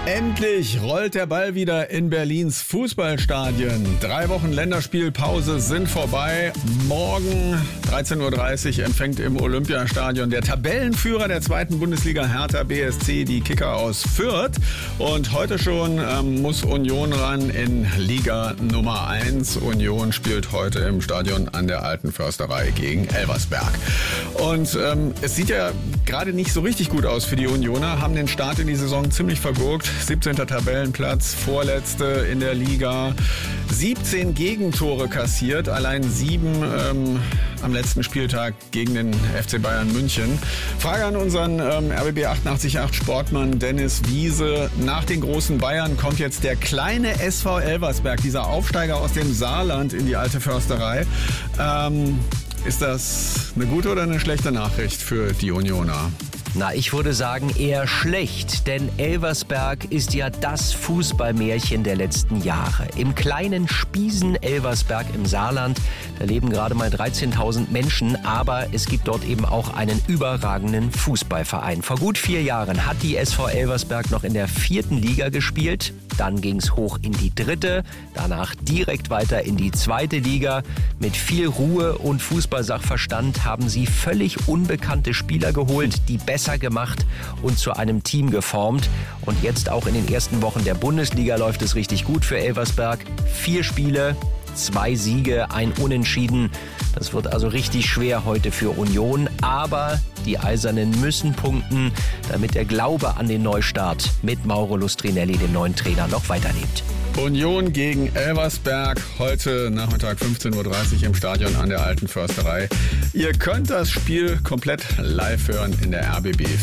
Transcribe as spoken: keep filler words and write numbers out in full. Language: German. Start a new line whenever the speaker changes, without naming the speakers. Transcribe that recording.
Endlich rollt der Ball wieder in Berlins Fußballstadien. Drei Wochen Länderspielpause sind vorbei. Morgen dreizehn Uhr dreißig empfängt im Olympiastadion der Tabellenführer der zweiten Bundesliga Hertha B S C die Kicker aus Fürth. Und heute schon ähm, muss Union ran in Liga Nummer eins. Union spielt heute im Stadion an der Alten Försterei gegen Elversberg. Und ähm, es sieht ja gerade nicht so richtig gut aus für die Unioner, haben den Start in die Saison ziemlich vergurkt. siebzehnter Tabellenplatz, vorletzte in der Liga. siebzehn Gegentore kassiert, allein sieben ähm, am letzten Spieltag gegen den F C Bayern München. Frage an unseren ähm, R B B achtundachtzig Komma acht Sportmann Dennis Wiese. Nach den großen Bayern kommt jetzt der kleine S V Elversberg, dieser Aufsteiger aus dem Saarland in die Alte Försterei. Ähm, ist das eine gute oder eine schlechte Nachricht für die Unioner?
Na, ich würde sagen eher schlecht, denn Elversberg ist ja das Fußballmärchen der letzten Jahre. Im kleinen Spiesen Elversberg im Saarland, da leben gerade mal dreizehntausend Menschen, aber es gibt dort eben auch einen überragenden Fußballverein. Vor gut vier Jahren hat die S V Elversberg noch in der vierten Liga gespielt, dann ging's hoch in die dritte, danach direkt weiter in die zweite Liga. Mit viel Ruhe und Fußballsachverstand haben sie völlig unbekannte Spieler geholt, die besser gemacht und zu einem Team geformt. Und jetzt auch in den ersten Wochen der Bundesliga läuft es richtig gut für Elversberg. Vier Spiele, zwei Siege, ein Unentschieden. Das wird also richtig schwer heute für Union. Aber die Eisernen müssen punkten, damit der Glaube an den Neustart mit Mauro Lustrinelli, dem neuen Trainer, noch weiterlebt.
Union gegen Elversberg, heute Nachmittag fünfzehn Uhr dreißig im Stadion an der Alten Försterei. Ihr könnt das Spiel komplett live hören in der R B B